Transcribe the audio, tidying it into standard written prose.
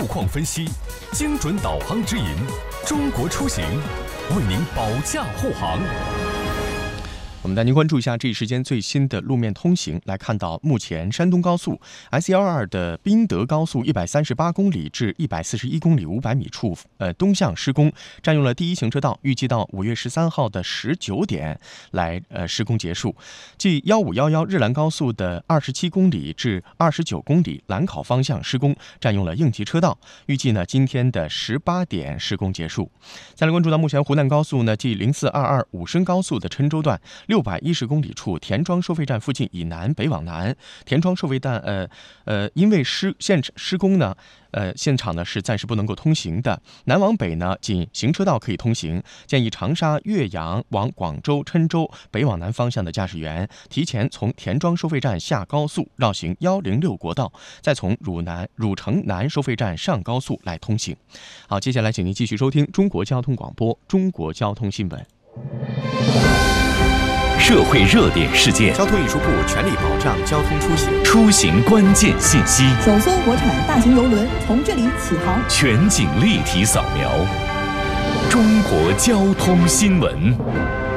况分析，精准导航指引，中国出行为您保驾护航。 我们带您关注一下这一时间最新的路面通行。来看到，目前山东高速 S122 的宾德高速138公里至141公里500米处，东向施工，占用了第一行车道，预计到5月13号的19点来施工结束。即1511日兰高速的27公里至29公里兰考方向施工，占用了应急车道，预计呢今天的18点施工结束。再来关注到目前湖南高速呢，即0422武深高速的郴州段610公里处田庄收费站附近以南北往南，田庄收费站因为现施工呢，现场呢是暂时不能够通行的。南往北呢，仅行车道可以通行，建议长沙、岳阳往广州、郴州北往南方向的驾驶员提前从田庄收费站下高速，绕行106国道，再从汝城南收费站上高速来通行。好，接下来请您继续收听中国交通广播中国交通新闻。 社会热点事件， 交通运输部全力保障交通出行， 出行关键信息， 首艘国产大型邮轮从这里起航， 全景立体扫描，中国交通新闻。